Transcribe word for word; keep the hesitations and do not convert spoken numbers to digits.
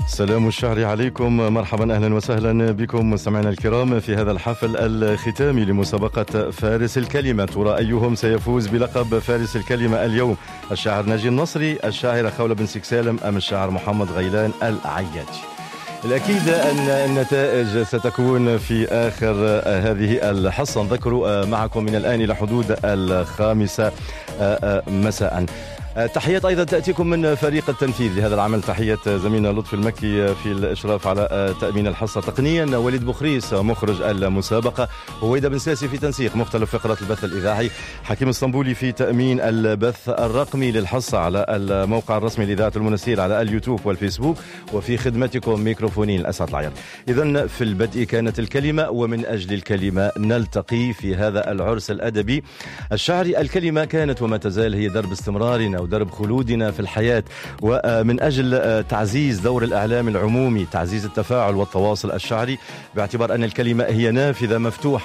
سلام الشهر عليكم، مرحبا أهلا وسهلا بكم مستمعينا الكرام في هذا الحفل الختامي لمسابقة فارس الكلمة. ترى أيهم سيفوز بلقب فارس الكلمة اليوم؟ الشاعر ناجي النصري، الشاعرة خولة بن سكسالم، أم الشاعر محمد غيلان العياجي؟ الأكيد أن النتائج ستكون في آخر هذه الحصة. نذكر معكم من الآن إلى حدود الخامسة مساء. تحيات أيضا تأتيكم من فريق التنفيذ لهذا العمل. تحية زميلنا لطفي المكي في الإشراف على تأمين الحصة، تقنيا وليد بخريس مخرج المسابقة، هويدا بن ساسي في تنسيق مختلف فقرات البث الإذاعي، حكيم اسطنبولي في تأمين البث الرقمي للحصة على الموقع الرسمي لإذاعة المنستير على اليوتيوب والفيسبوك، وفي خدمتكم ميكروفونين الأسعد العيار. إذن في البدء كانت الكلمة، ومن أجل الكلمة نلتقي في هذا العرس الأدبي الشعري. الكلمة كانت وما تزال هي درب استمرارنا ودرب خلودنا في الحياة، ومن أجل تعزيز دور الإعلام العمومي، تعزيز التفاعل والتواصل الشعري، باعتبار أن الكلمة هي نافذة مفتوحة